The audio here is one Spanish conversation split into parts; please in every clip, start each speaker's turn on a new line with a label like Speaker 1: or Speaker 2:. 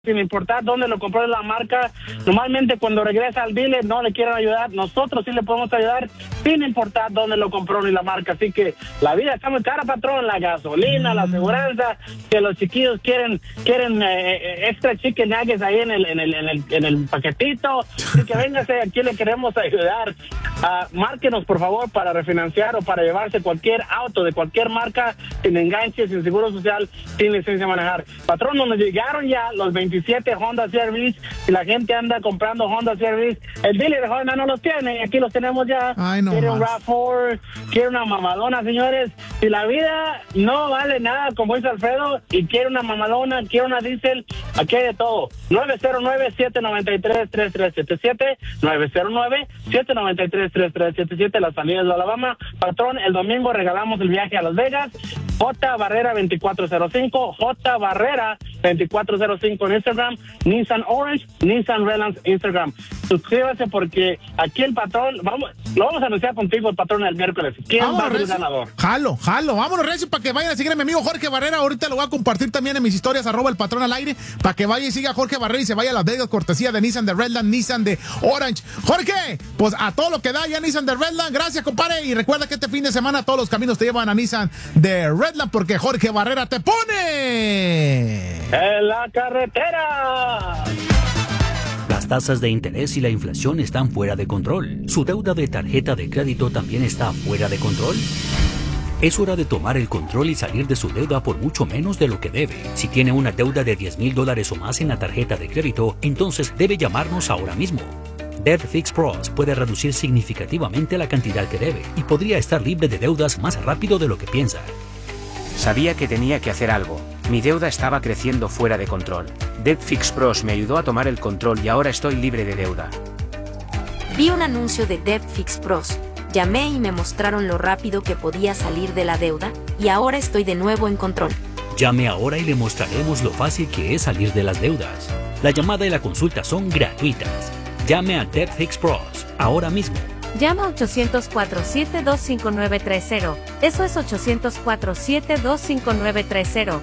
Speaker 1: sin importar dónde lo compró la marca. Normalmente cuando regresa al dealer no le quieren ayudar, nosotros sí le podemos ayudar sin importar dónde lo compró ni la marca. Así que la vida está muy cara, patrón, la gasolina, la aseguranza, que los chiquillos quieren extra chicken nuggets ahí en el paquetito. Así que véngase, aquí le queremos ayudar. Márquenos por favor para refinanciar o para llevarse cualquier auto de cualquier marca sin enganche, sin seguro social, sin licencia de manejar. Patrón, nos llegaron ya los 27 Honda CR-Vs y la gente anda comprando Honda CR-Vs. El dealer de Honda no los tiene, aquí los tenemos ya.
Speaker 2: Ay, no.
Speaker 1: Quiere un RAV4, quiere una mamalona, señores. Si la vida no vale nada, como dice Alfredo, y quiere una mamalona, quiere una diésel, aquí hay de todo. 909-793-3377, 909-793-3377, las familias de Alabama. Patrón, el domingo regalamos el viaje a Las Vegas. J. Barrera 2405, J. Barrera 2405 en Instagram, Nissan Orange, Nissan Redlands Instagram. Suscríbase porque aquí el patrón, lo vamos a anunciar contigo el patrón el miércoles. ¿Quién va a ser el ganador?
Speaker 2: Jalo. Vámonos, Recio, para que vayan a seguir a mi amigo Jorge Barrera. Ahorita lo voy a compartir también en mis historias, @elpatrón_al_aire, para que vaya y siga a Jorge Barrera y se vaya a Las Vegas, cortesía de Nissan de Redland, Nissan de Orange. Jorge, pues a todo lo que da ya Nissan de Redland. Gracias, compadre. Y recuerda que este fin de semana todos los caminos te llevan a Nissan de Redland porque Jorge Barrera te pone
Speaker 1: en la carretera.
Speaker 3: Las tasas de interés y la inflación están fuera de control. ¿Su deuda de tarjeta de crédito también está fuera de control? Es hora de tomar el control y salir de su deuda por mucho menos de lo que debe. Si tiene una deuda de $10,000 o más en la tarjeta de crédito, entonces debe llamarnos ahora mismo. Debt Fix Pros puede reducir significativamente la cantidad que debe y podría estar libre de deudas más rápido de lo que piensa.
Speaker 4: Sabía que tenía que hacer algo. Mi deuda estaba creciendo fuera de control. Debt Fix Pros me ayudó a tomar el control y ahora estoy libre de deuda.
Speaker 5: Vi un anuncio de Debt Fix Pros. Llamé y me mostraron lo rápido que podía salir de la deuda y ahora estoy de nuevo en control.
Speaker 3: Llame ahora y le mostraremos lo fácil que es salir de las deudas. La llamada y la consulta son gratuitas. Llame a Debt Fix Pros ahora mismo.
Speaker 6: Llama 800-472-5930. Eso es 800-472-5930.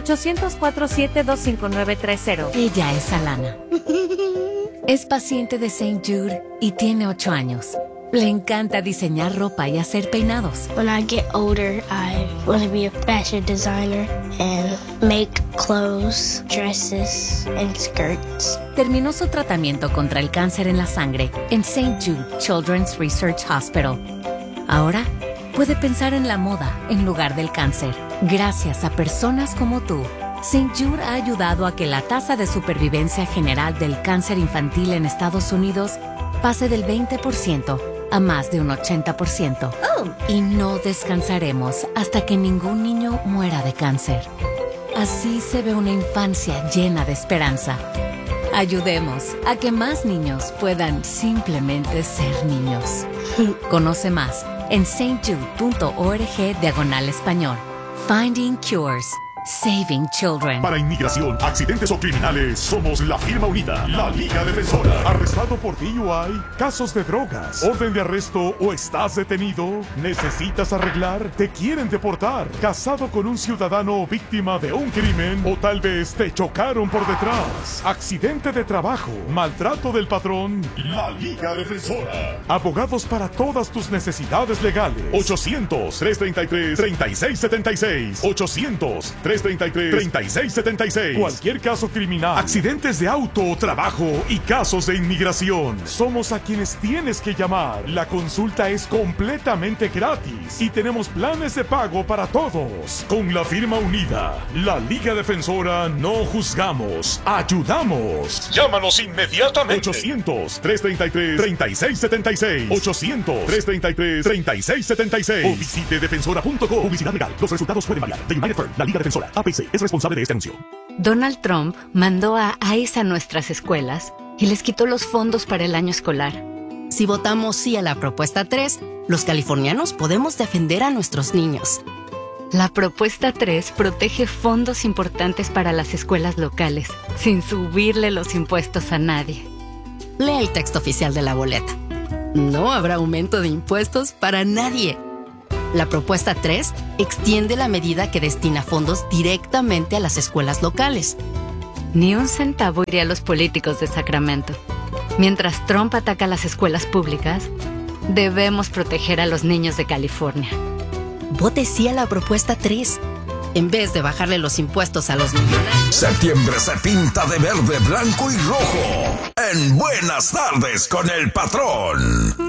Speaker 6: 800-472-5930.
Speaker 7: Ella es Alana. Es paciente de St. Jude y tiene 8 años. Le encanta diseñar ropa y hacer peinados.
Speaker 8: When I get older, I want to be a fashion designer and make clothes, dresses, and skirts.
Speaker 7: Terminó su tratamiento contra el cáncer en la sangre en St. Jude Children's Research Hospital. Ahora puede pensar en la moda en lugar del cáncer. Gracias a personas como tú, St. Jude ha ayudado a que la tasa de supervivencia general del cáncer infantil en Estados Unidos pase del 20% a más de un 80%. Y no descansaremos hasta que ningún niño muera de cáncer. Así se ve una infancia llena de esperanza. Ayudemos a que más niños puedan simplemente ser niños. Conoce más en stjude.org/español. Finding Cures. Saving Children.
Speaker 9: Para inmigración, accidentes o criminales, somos la firma unida, la Liga Defensora. ¿Arrestado por DUI? ¿Casos de drogas? ¿Orden de arresto o estás detenido? ¿Necesitas arreglar? ¿Te quieren deportar? ¿Casado con un ciudadano o víctima de un crimen? ¿O tal vez te chocaron por detrás? ¿Accidente de trabajo? ¿Maltrato del patrón? La Liga Defensora. Abogados para todas tus necesidades legales. 800-333-3676. 800-333-3676. Cualquier caso criminal, accidentes de auto, trabajo y casos de inmigración. Somos a quienes tienes que llamar. La consulta es completamente gratis y tenemos planes de pago para todos. Con la firma unida, la Liga Defensora, no juzgamos, ayudamos. Llámanos inmediatamente. 800-333-3676. 800-333-3676. O visite defensora.com. Publicidad legal. Los resultados pueden variar. The United Firm, la Liga Defensora. APC es responsable de este anuncio.
Speaker 7: Donald Trump mandó a ICE a nuestras escuelas y les quitó los fondos para el año escolar.
Speaker 10: Si votamos sí a la propuesta 3, los californianos podemos defender a nuestros niños.
Speaker 7: La propuesta 3 protege fondos importantes para las escuelas locales, sin subirle los impuestos a nadie.
Speaker 10: Lee el texto oficial de la boleta. No habrá aumento de impuestos para nadie. La propuesta 3 extiende la medida que destina fondos directamente a las escuelas locales.
Speaker 7: Ni un centavo iría a los políticos de Sacramento. Mientras Trump ataca las escuelas públicas, debemos proteger a los niños de California.
Speaker 10: Vote sí a la propuesta 3. En vez de bajarle los impuestos a los millonarios.
Speaker 11: Septiembre se pinta de verde, blanco y rojo. En Buenas Tardes con el Patrón.